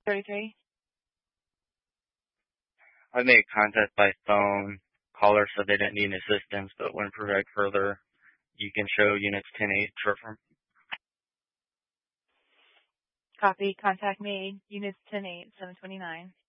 33. I made contact by phone. Caller said they didn't need assistance, but when provided further, you can show units 10-8 short form. Copy. Contact made. Units 10-8, 729.